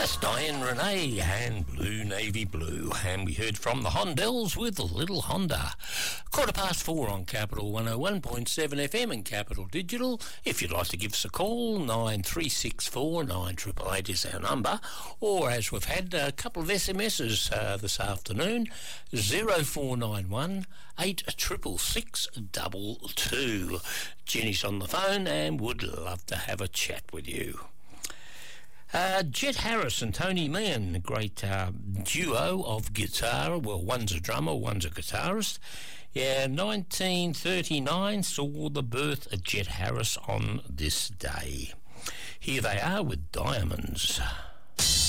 That's Diane Renee and Blue Navy Blue. And we heard from the Hondells with Little Honda. 4:15 on Capital 101.7 FM and Capital Digital. If you'd like to give us a call, 9364 9888 is our number. Or, as we've had a couple of SMSs this afternoon, 0491 866 622. Jenny's on the phone and would love to have a chat with you. Jet Harris and Tony Meehan, a great duo of guitar. Well, one's a drummer, one's a guitarist. Yeah, 1939 saw the birth of Jet Harris on this day. Here they are with Diamonds.